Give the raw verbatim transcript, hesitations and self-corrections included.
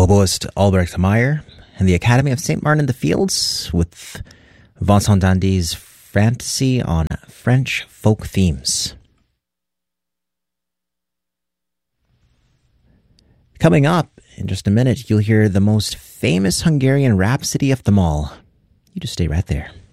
oboist Albrecht Meyer, and the Academy of Saint Martin in the Fields with Vincent Dandy's Fantasy on French Folk Themes. Coming up in just a minute, you'll hear the most famous Hungarian rhapsody of them all. You just stay right there.